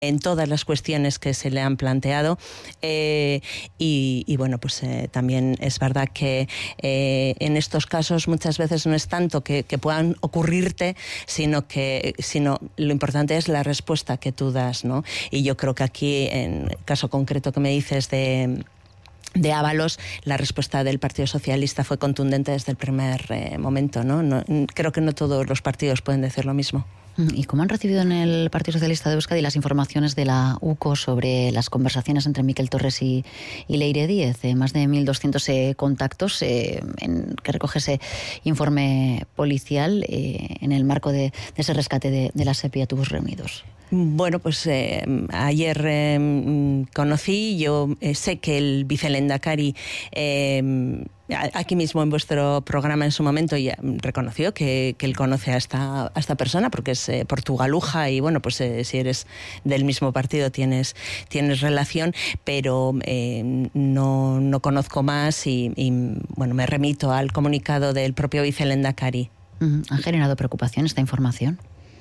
en todas las cuestiones que se le han planteado y bueno, pues también es verdad que en estos casos muchas veces no es tanto que puedan ocurrirte, sino lo importante es la respuesta que tú das, ¿no? Y yo creo que aquí, en el caso concreto que me dices de Ábalos, la respuesta del Partido Socialista fue contundente desde el primer momento, ¿no? Creo que no todos los partidos pueden decir lo mismo. ¿Y cómo han recibido en el Partido Socialista de Euskadi las informaciones de la UCO sobre las conversaciones entre Miquel Torres y Leire Díez? Más de 1.200 contactos que recoge ese informe policial en el marco de ese rescate de la SEPI a tubos reunidos. Bueno, pues ayer conocí, yo sé que el vicelehendakari aquí mismo en vuestro programa en su momento ya reconoció que él conoce a esta persona porque es portugaluja y bueno, pues si eres del mismo partido tienes relación, pero no conozco más y bueno, me remito al comunicado del propio vicelehendakari. ¿Ha generado preocupación esta información?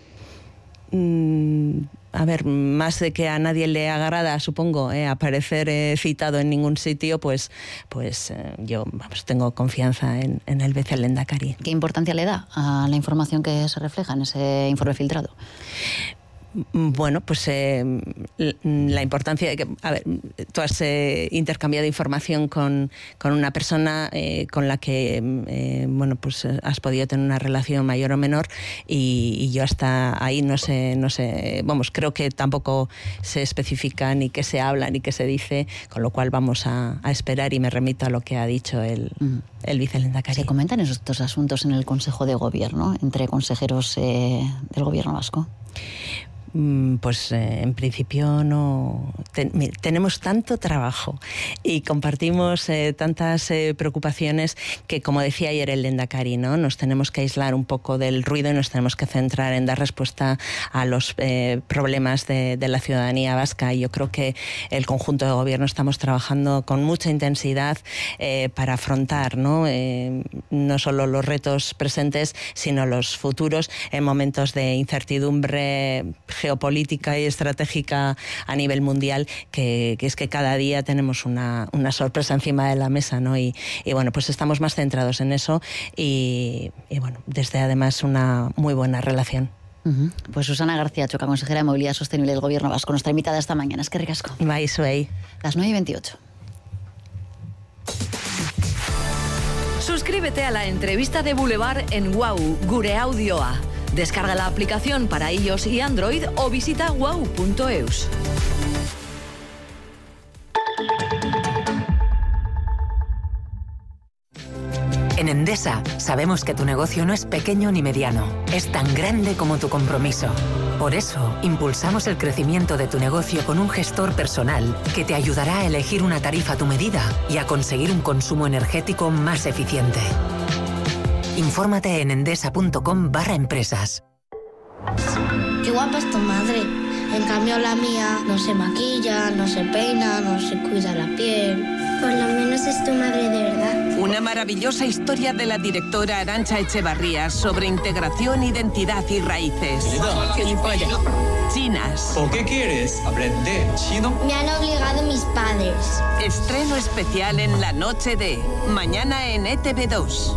A ver, más de que a nadie le agrada, supongo, aparecer citado en ningún sitio, pues yo tengo confianza en el vicelehendakari. ¿Qué importancia le da a la información que se refleja en ese informe filtrado? Bueno, pues la importancia de que, a ver, tú has intercambiado información con una persona con la que, bueno, pues has podido tener una relación mayor o menor y yo hasta ahí no sé, vamos, creo que tampoco se especifica ni qué se habla ni qué se dice, con lo cual vamos a esperar y me remito a lo que ha dicho el vicelehendakari. ¿Se comentan estos asuntos en el Consejo de Gobierno entre consejeros del Gobierno vasco? Pues en principio no. Tenemos tanto trabajo y compartimos tantas preocupaciones que, como decía ayer el lehendakari, ¿no? Nos tenemos que aislar un poco del ruido y nos tenemos que centrar en dar respuesta a los problemas de la ciudadanía vasca. Y yo creo que el conjunto de gobierno estamos trabajando con mucha intensidad para afrontar, ¿no? No solo los retos presentes, sino los futuros en momentos de incertidumbre geopolítica y estratégica a nivel mundial, que es que cada día tenemos una sorpresa encima de la mesa, ¿no? Y bueno, pues estamos más centrados en eso y bueno, desde además una muy buena relación. Pues Susana García Choca, consejera de Movilidad Sostenible del Gobierno Vasco, nuestra invitada esta mañana. Es que ricasco. Bai, zuei. Las 9:28. Suscríbete a la entrevista de Boulevard en WOW, Gure Audioa. Descarga la aplicación para iOS y Android o visita wow.eus. En Endesa sabemos que tu negocio no es pequeño ni mediano, es tan grande como tu compromiso. Por eso, impulsamos el crecimiento de tu negocio con un gestor personal que te ayudará a elegir una tarifa a tu medida y a conseguir un consumo energético más eficiente. Infórmate en endesa.com/empresas. Qué guapa es tu madre. En cambio la mía no se maquilla, no se peina, no se cuida la piel. Por lo menos es tu madre de verdad. Una maravillosa historia de la directora Arantxa Echevarría sobre integración, identidad y raíces. Chinas. ¿O qué quieres? ¿Aprender chino? Me han obligado mis padres. Estreno especial en la noche de mañana en ETV2.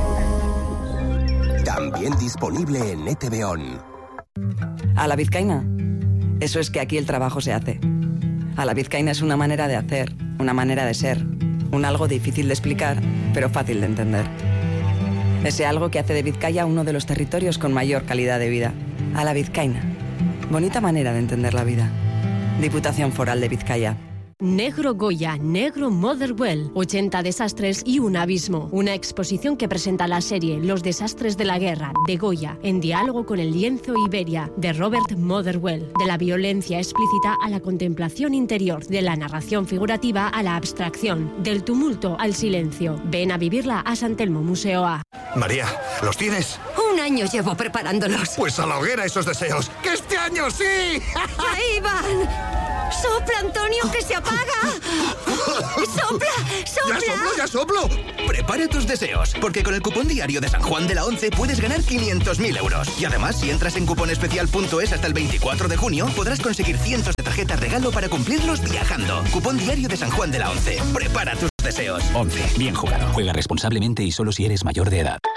También disponible en ETV On. A la vizcaína. Eso es que aquí el trabajo se hace. A la vizcaína es una manera de hacer, una manera de ser, un algo difícil de explicar, pero fácil de entender. Ese algo que hace de Vizcaya uno de los territorios con mayor calidad de vida. A la vizcaína. Bonita manera de entender la vida. Diputación Foral de Vizcaya. Negro Goya, Negro Motherwell, 80 desastres y un abismo. Una exposición que presenta la serie Los desastres de la guerra, de Goya, en diálogo con el lienzo Iberia, de Robert Motherwell. De la violencia explícita a la contemplación interior, de la narración figurativa a la abstracción, del tumulto al silencio. Ven a vivirla a San Telmo Museoa. María, ¿los tienes? Un año llevo preparándolos. Pues a la hoguera esos deseos. ¡Que este año sí! ¡Ahí van! ¡Sopla, Antonio, que se apaga! ¡Sopla, sopla! ¡Ya soplo! Prepara tus deseos, porque con el cupón diario de San Juan de la Once puedes ganar 500.000 euros. Y además, si entras en cuponespecial.es hasta el 24 de junio, podrás conseguir cientos de tarjetas regalo para cumplirlos viajando. Cupón diario de San Juan de la Once. Prepara tus deseos. 11. Bien jugado. Juega responsablemente y solo si eres mayor de edad.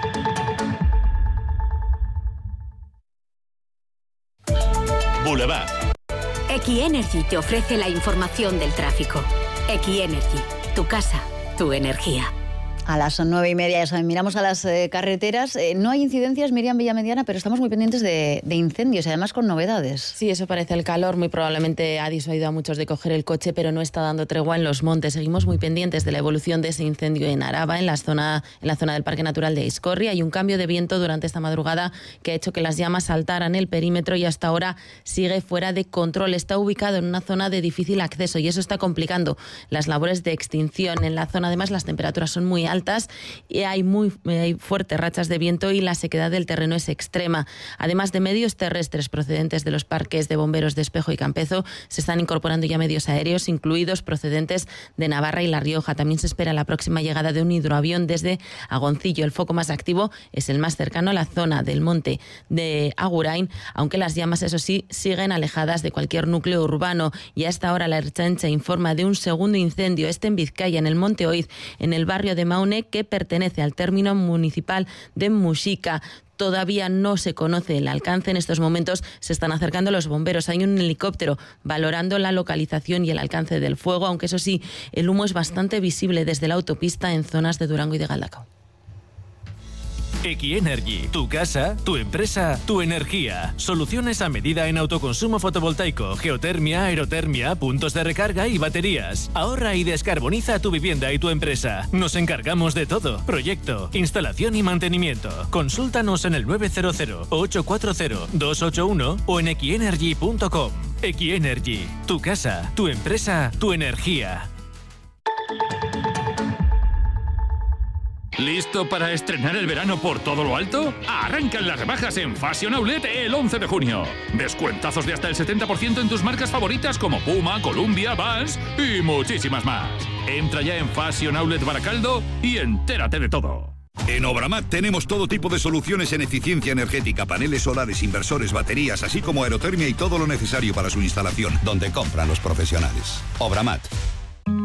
Boulevard. Equienergy te ofrece la información del tráfico. Equienergy, tu casa, tu energía. A las 9:30, ya saben, miramos a las carreteras. No hay incidencias, Miriam Villamediana, pero estamos muy pendientes de incendios y además con novedades. Sí, eso parece. El calor muy probablemente ha disuadido a muchos de coger el coche, pero no está dando tregua en los montes. Seguimos muy pendientes de la evolución de ese incendio en Araba, en la zona del Parque Natural de Aizkorri. Hay un cambio de viento durante esta madrugada que ha hecho que las llamas saltaran el perímetro y hasta ahora sigue fuera de control. Está ubicado en una zona de difícil acceso y eso está complicando las labores de extinción. En la zona, además, las temperaturas son muy altas y hay fuertes rachas de viento y la sequedad del terreno es extrema. Además de medios terrestres procedentes de los parques de bomberos de Espejo y Campezo, se están incorporando ya medios aéreos, incluidos procedentes de Navarra y La Rioja. También se espera la próxima llegada de un hidroavión desde Agoncillo. El foco más activo es el más cercano a la zona del monte de Agurain, aunque las llamas, eso sí, siguen alejadas de cualquier núcleo urbano. Y a esta hora la Ertzaintza informa de un segundo incendio, en Vizcaya, en el Monte Oiz, en el barrio de Maune, que pertenece al término municipal de Muxica. Todavía no se conoce el alcance. En estos momentos se están acercando los bomberos. Hay un helicóptero valorando la localización y el alcance del fuego, aunque eso sí, el humo es bastante visible desde la autopista en zonas de Durango y de Galdacao. Equienergy, tu casa, tu empresa, tu energía. Soluciones a medida en autoconsumo fotovoltaico, geotermia, aerotermia, puntos de recarga y baterías. Ahorra y descarboniza tu vivienda y tu empresa. Nos encargamos de todo. Proyecto, instalación y mantenimiento. Consúltanos en el 900-840-281 o en equienergy.com. Equienergy, tu casa, tu empresa, tu energía. ¿Listo para estrenar el verano por todo lo alto? Arrancan las rebajas en Fashion Outlet el 11 de junio. Descuentazos de hasta el 70% en tus marcas favoritas como Puma, Columbia, Vans y muchísimas más. Entra ya en Fashion Outlet Baracaldo y entérate de todo. En Obramat tenemos todo tipo de soluciones en eficiencia energética, paneles solares, inversores, baterías, así como aerotermia y todo lo necesario para su instalación, donde compran los profesionales. Obramat.